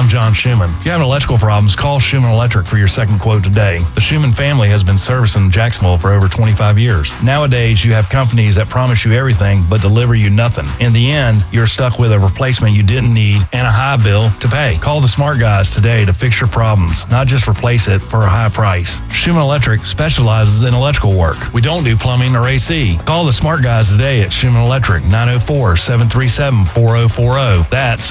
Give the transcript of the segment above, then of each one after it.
I'm John Schumann. If you have electrical problems, call Schumann Electric for your second quote today. The Schumann family has been servicing Jacksonville for over 25 years. Nowadays, you have companies that promise you everything but deliver you nothing. In the end, you're stuck with a replacement you didn't need and a high bill to pay. Call the smart guys today to fix your problems, not just replace it for a high price. Schumann Electric specializes in electrical work. We don't do plumbing or AC. Call the smart guys today at Schumann Electric, 904-737-4040. That's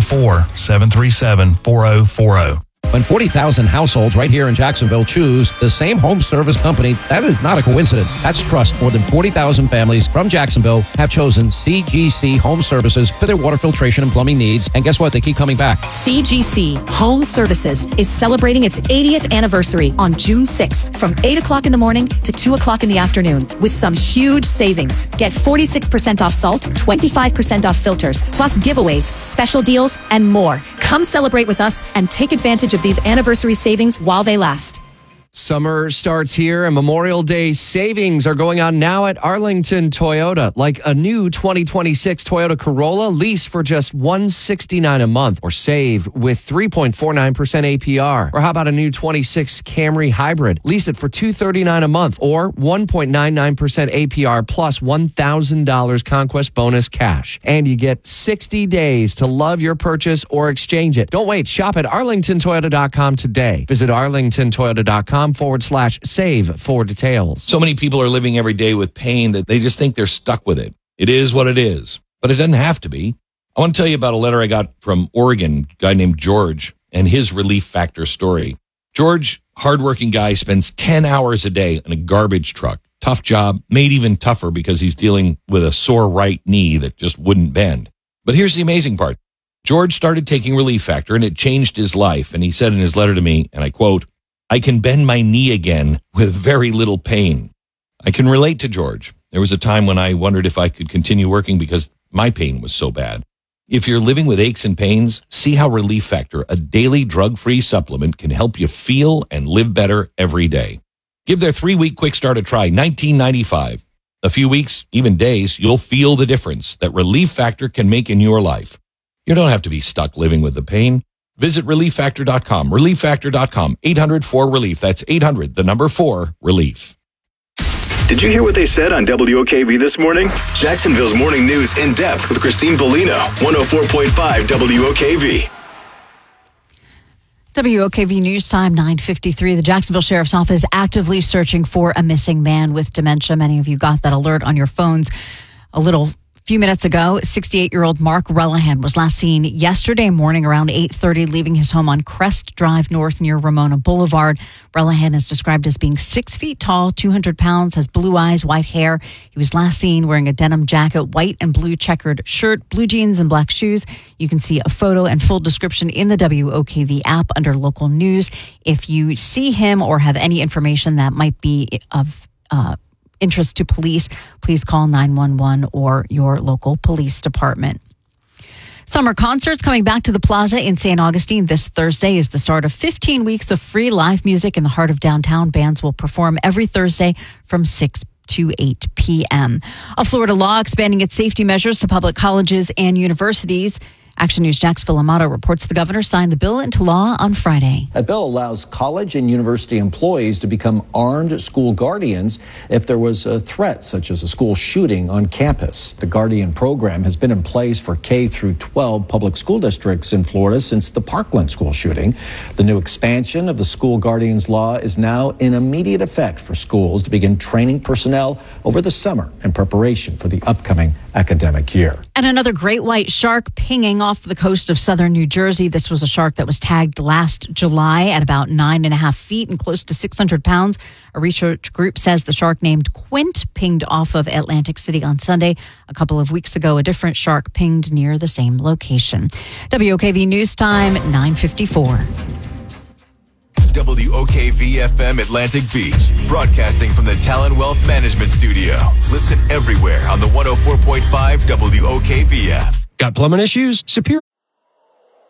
904-737-4040. When 40,000 households right here in Jacksonville choose the same home service company, that is not a coincidence. That's trust. More than 40,000 families from Jacksonville have chosen CGC Home Services for their water filtration and plumbing needs. And guess what? They keep coming back. CGC Home Services is celebrating its 80th anniversary on June 6th from 8 o'clock in the morning to 2 o'clock in the afternoon with some huge savings. Get 46% off salt, 25% off filters, plus giveaways, special deals, and more. Come celebrate with us and take advantage of these anniversary savings while they last. Summer starts here and Memorial Day savings are going on now at Arlington Toyota, like a new 2026 Toyota Corolla lease for just $169 a month, or save with 3.49% APR. Or how about a new 26 Camry Hybrid? Lease it for $239 a month or 1.99% APR plus $1,000 conquest bonus cash. And you get 60 days to love your purchase or exchange it. Don't wait. Shop at arlingtontoyota.com today. Visit arlingtontoyota.com/save for details. So many people are living every day with pain that they just think they're stuck with it. It is what it is, but it doesn't have to be. I want to tell you about a letter I got from Oregon, a guy named George, and his Relief Factor story. George, hardworking guy, spends 10 hours a day in a garbage truck. Tough job, made even tougher because he's dealing with a sore right knee that just wouldn't bend. But here's the amazing part. George started taking Relief Factor, and it changed his life. And he said in his letter to me, and I quote, "I can bend my knee again with very little pain." I can relate to George. There was a time when I wondered if I could continue working because my pain was so bad. If you're living with aches and pains, see how Relief Factor, a daily drug-free supplement, can help you feel and live better every day. Give their 3-week quick start a try, $19.95. A few weeks, even days, you'll feel the difference that Relief Factor can make in your life. You don't have to be stuck living with the pain. Visit ReliefFactor.com. ReliefFactor.com. 800-4-RELIEF. That's 800-4-RELIEF. Did you hear what they said on WOKV this morning? Jacksonville's morning news in depth with Christine Bellino, 104.5 WOKV. WOKV News Time, 9:53. The Jacksonville Sheriff's Office actively searching for a missing man with dementia. Many of you got that alert on your phones a few minutes ago. 68-year-old Mark Relihan was last seen yesterday morning around 8:30, leaving his home on Crest Drive North near Ramona Boulevard. Relihan is described as being 6 feet tall, 200 pounds, has blue eyes, white hair. He was last seen wearing a denim jacket, white and blue checkered shirt, blue jeans, and black shoes. You can see a photo and full description in the WOKV app under local news. If you see him or have any information that might be of interest to police, please call 911 or your local police department. Summer concerts coming back to the Plaza in St. Augustine this Thursday is the start of 15 weeks of free live music in the heart of downtown. Bands will perform every Thursday from 6 to 8 p.m. A Florida law expanding its safety measures to public colleges and universities. Action News' Jacksonville Amato reports the governor signed the bill into law on Friday. That bill allows college and university employees to become armed school guardians if there was a threat, such as a school shooting on campus. The Guardian program has been in place for K through 12 public school districts in Florida since the Parkland school shooting. The new expansion of the school guardians law is now in immediate effect for schools to begin training personnel over the summer in preparation for the upcoming academic year. And another great white shark pinging off the coast of southern New Jersey. This was a shark that was tagged last July at about 9.5 feet and close to 600 pounds. A research group says the shark named Quint pinged off of Atlantic City on Sunday. A couple of weeks ago, a different shark pinged near the same location. WOKV News Time, 9:54. WOKV-FM Atlantic Beach, broadcasting from the Talon Wealth Management Studio. Listen everywhere on the 104.5 WOKV app. Got plumbing issues? Superior